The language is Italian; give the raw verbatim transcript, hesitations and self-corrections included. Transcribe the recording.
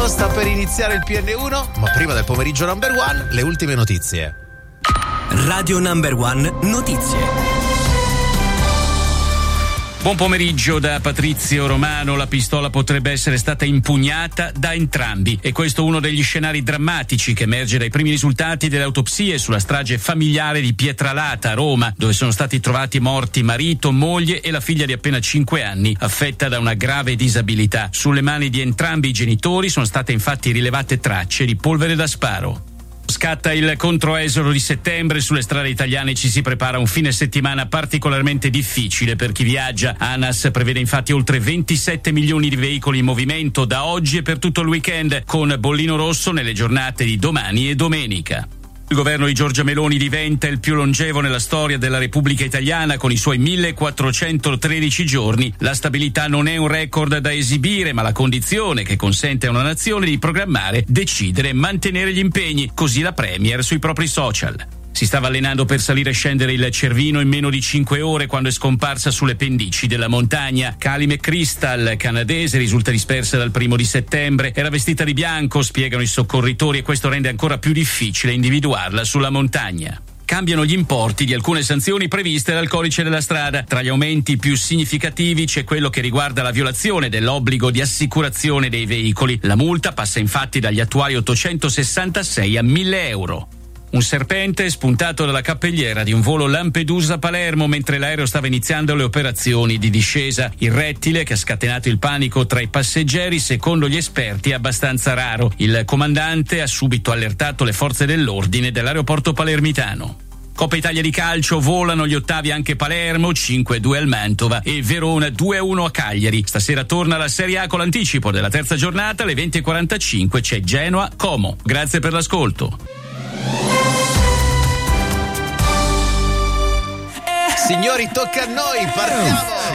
Sta per iniziare il P N uno, ma prima del pomeriggio number one, le ultime notizie. Radio Number One Notizie. Buon pomeriggio da Patrizio Romano. La pistola potrebbe essere stata impugnata da entrambi e questo è uno degli scenari drammatici che emerge dai primi risultati delle autopsie sulla strage familiare di Pietralata a Roma, dove sono stati trovati morti marito, moglie e la figlia di appena cinque anni, affetta da una grave disabilità. Sulle mani di entrambi i genitori sono state infatti rilevate tracce di polvere da sparo. Scatta il controesodo di settembre, sulle strade italiane ci si prepara un fine settimana particolarmente difficile per chi viaggia. ANAS prevede infatti oltre ventisette milioni di veicoli in movimento da oggi e per tutto il weekend, con bollino rosso nelle giornate di domani e domenica. Il governo di Giorgia Meloni diventa il più longevo nella storia della Repubblica Italiana con i suoi millequattrocentotredici giorni. La stabilità non è un record da esibire, ma la condizione che consente a una nazione di programmare, decidere e mantenere gli impegni, così la Premier sui propri social. Si stava allenando per salire e scendere il Cervino in meno di cinque ore quando è scomparsa sulle pendici della montagna. Kali McChrystal, canadese, risulta dispersa dal primo di settembre. Era vestita di bianco, spiegano i soccorritori, e questo rende ancora più difficile individuarla sulla montagna. Cambiano gli importi di alcune sanzioni previste dal codice della strada. Tra gli aumenti più significativi c'è quello che riguarda la violazione dell'obbligo di assicurazione dei veicoli. La multa passa infatti dagli attuali ottocentosessantasei a mille euro. Un serpente è spuntato dalla cappelliera di un volo Lampedusa-Palermo mentre l'aereo stava iniziando le operazioni di discesa. Il rettile, che ha scatenato il panico tra i passeggeri, secondo gli esperti è abbastanza raro. Il comandante ha subito allertato le forze dell'ordine dell'aeroporto palermitano. Coppa Italia di calcio, volano gli ottavi anche Palermo, cinque a due al Mantova e Verona due a uno a Cagliari. Stasera torna la Serie A con l'anticipo della terza giornata, alle venti e quarantacinque c'è Genoa-Como. Grazie per l'ascolto. Signori, tocca a noi, partiamo!